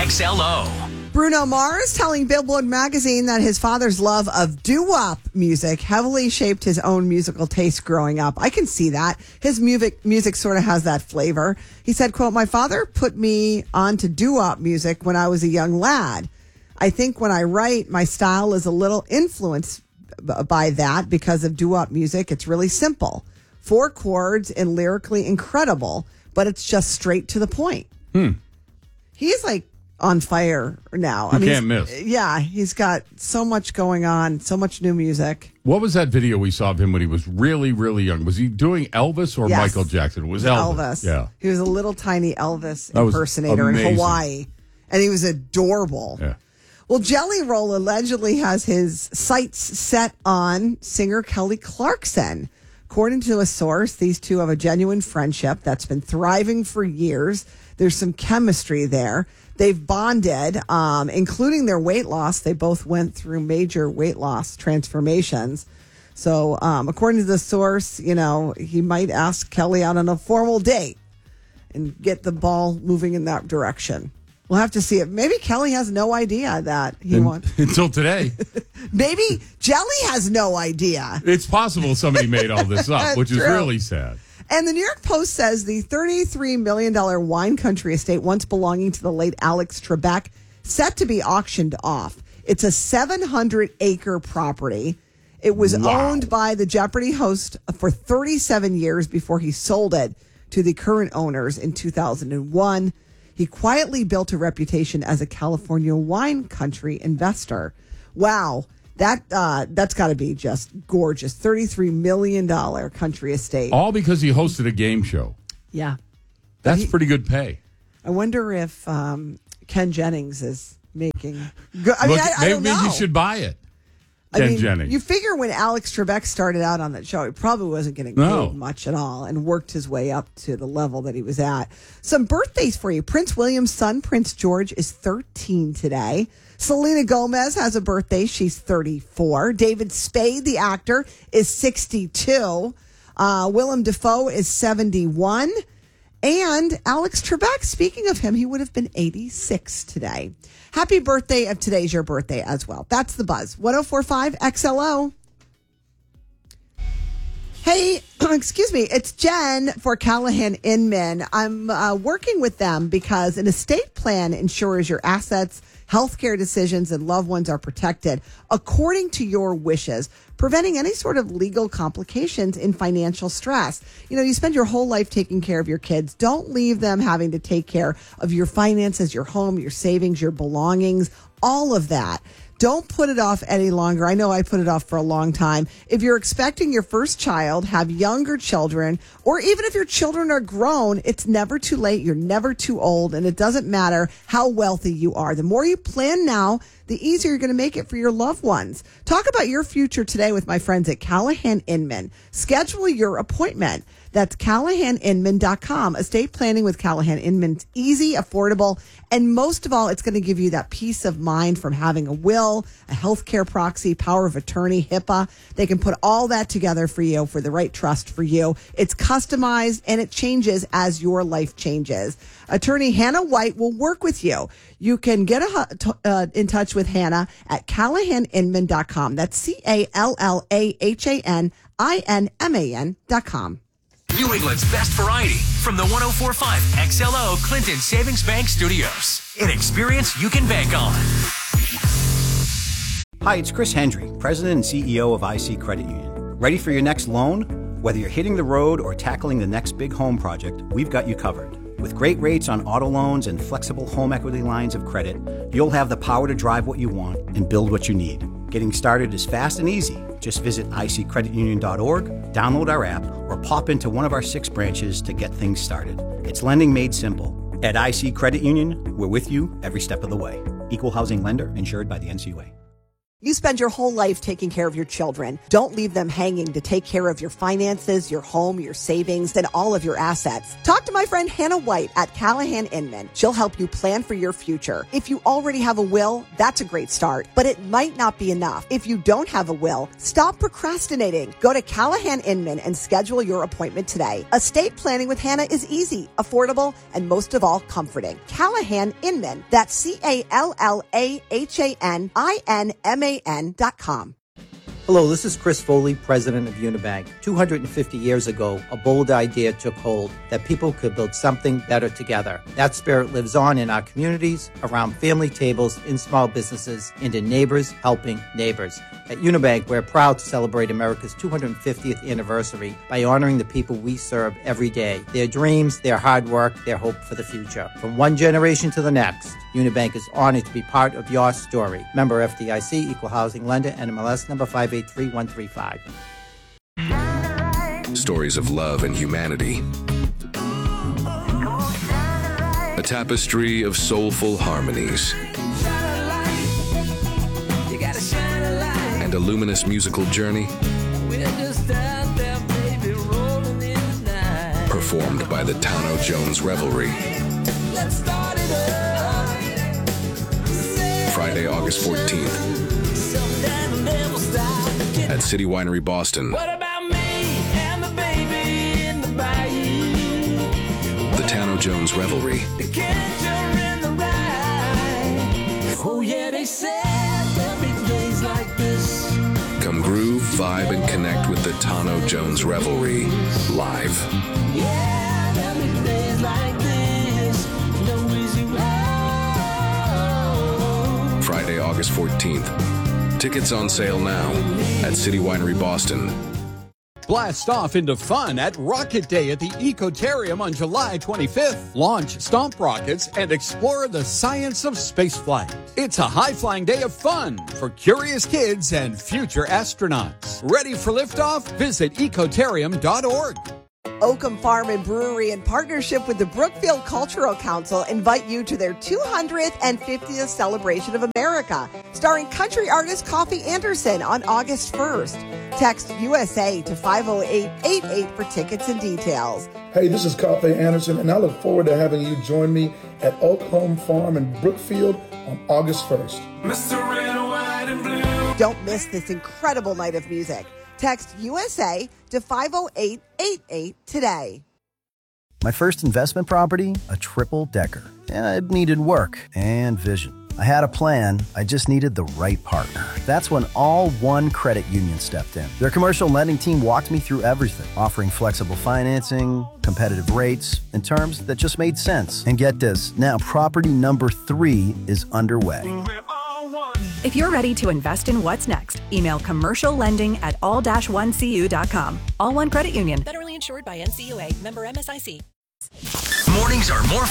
XLO. Bruno Mars telling Billboard magazine that his father's love of doo-wop music heavily shaped his own musical taste growing up. I can see that. His music sort of has that flavor. He said, quote, "My father put me onto doo-wop music when I was a young lad. I think when I write, my style is a little influenced by that because of doo-wop music. It's really simple. 4 chords and lyrically incredible, but it's just straight to the point." He's like on fire now. You can't miss. Yeah, he's got so much going on, so much new music. What was that video we saw of him when he was really, really young? Was he doing Elvis or Yes. Michael Jackson? It was Elvis. Yeah. He was a little tiny Elvis That was impersonator in amazing. Hawaii, and he was adorable. Yeah. Well, Jelly Roll allegedly has his sights set on singer Kelly Clarkson. According to a source, these two have a genuine friendship that's been thriving for years. There's some chemistry there. They've bonded, including their weight loss. They both went through major weight loss transformations. So, according to the source, he might ask Kelly out on a formal date and get the ball moving in that direction. We'll have to see it. Maybe Kelly has no idea that he wants. Until today. Maybe Jelly has no idea. It's possible somebody made all this up, which is True. really sad. And the New York Post says the $33 million wine country estate once belonging to the late Alex Trebek set to be auctioned off. It's a 700-acre property. It was owned by the Jeopardy host for 37 years before he sold it to the current owners in 2001. He quietly built a reputation as a California wine country investor. Wow. That's got to be just gorgeous. $33 million country estate. All because he hosted a game show. Yeah. That's pretty good pay. I wonder if Ken Jennings is making good. I mean, I don't know. Maybe he should buy it. Ken Jennings. You figure when Alex Trebek started out on that show, he probably wasn't getting paid much at all and worked his way up to the level that he was at. Some birthdays for you. Prince William's son, Prince George, is 13 today. Selena Gomez has a birthday. She's 34. David Spade, the actor, is 62. Willem Dafoe is 71. And Alex Trebek, speaking of him, he would have been 86 today. Happy birthday if today's your birthday as well. That's the buzz. 104.5 XLO. Hey, excuse me. It's Jen for Callahan Inman. I'm working with them because an estate plan ensures your assets, healthcare decisions, and loved ones are protected according to your wishes, preventing any sort of legal complications in financial stress. You spend your whole life taking care of your kids. Don't leave them having to take care of your finances, your home, your savings, your belongings, all of that. Don't put it off any longer. I know I put it off for a long time. If you're expecting your first child, have younger children, or even if your children are grown, it's never too late. You're never too old, and it doesn't matter how wealthy you are. The more you plan now, the easier you're going to make it for your loved ones. Talk about your future today with my friends at Callahan Inman. Schedule your appointment. That's CallahanInman.com. Estate planning with Callahan Inman's easy, affordable, and most of all, it's going to give you that peace of mind from having a will, a healthcare proxy, power of attorney, HIPAA. They can put all that together for you for the right trust for you. It's customized and it changes as your life changes. Attorney Hannah White will work with you. You can get in touch with Hannah at CallahanInman.com. That's CallahanInman.com. New England's best variety from the 104.5 XLO Clinton Savings Bank Studios. An experience you can bank on. Hi, it's Chris Hendry, President and CEO of IC Credit Union. Ready for your next loan? Whether you're hitting the road or tackling the next big home project, we've got you covered. With great rates on auto loans and flexible home equity lines of credit, you'll have the power to drive what you want and build what you need. Getting started is fast and easy. Just visit iccreditunion.org, download our app, or pop into one of our 6 branches to get things started. It's lending made simple. At IC Credit Union, we're with you every step of the way. Equal housing lender insured by the NCUA. You spend your whole life taking care of your children. Don't leave them hanging to take care of your finances, your home, your savings, and all of your assets. Talk to my friend Hannah White at Callahan Inman. She'll help you plan for your future. If you already have a will, that's a great start, but it might not be enough. If you don't have a will, stop procrastinating. Go to Callahan Inman and schedule your appointment today. Estate planning with Hannah is easy, affordable, and most of all, comforting. Callahan Inman. That's CALLAHANINMAN.com. Hello, this is Chris Foley, president of Unibank. 250 years ago, a bold idea took hold that people could build something better together. That spirit lives on in our communities, around family tables, in small businesses, and in neighbors helping neighbors. At Unibank, we're proud to celebrate America's 250th anniversary by honoring the people we serve every day, their dreams, their hard work, their hope for the future. From one generation to the next, Unibank is honored to be part of your story. Member FDIC, Equal Housing Lender, NMLS number 583135. Stories of love and humanity. A tapestry of soulful harmonies. And a luminous musical journey. Performed by the Tano Jones Revelry. Friday, August 14th. At City Winery, Boston. What about me and the baby in the bayou? The Tano Jones Revelry. The catcher in the rye. Oh yeah, they said there'll be days like this. Come groove, vibe, and connect with the Tano Jones Revelry live. Yeah, there'll be days like this. No easy road. Friday, August 14th. Tickets on sale now at City Winery, Boston. Blast off into fun at Rocket Day at the Ecotarium on July 25th. Launch Stomp rockets and explore the science of spaceflight. It's a high-flying day of fun for curious kids and future astronauts. Ready for liftoff? Visit ecotarium.org. Oakham Farm and Brewery, in partnership with the Brookfield Cultural Council, invite you to their 250th celebration of America, starring country artist Coffee Anderson on August 1st. Text USA to 50888 for tickets and details. Hey, this is Coffee Anderson, and I look forward to having you join me at Oakham Farm in Brookfield on August 1st. Mr. Red, White, and Blue. Don't miss this incredible night of music. Text USA to 50888 today. My first investment property, a triple-decker. It needed work and vision. I had a plan, I just needed the right partner. That's when All One Credit Union stepped in. Their commercial lending team walked me through everything, offering flexible financing, competitive rates, and terms that just made sense. And get this, now property number 3 is underway. If you're ready to invest in what's next, email commerciallending@all-1cu.com. All One Credit Union. Federally insured by NCUA. Member MSIC. Mornings are more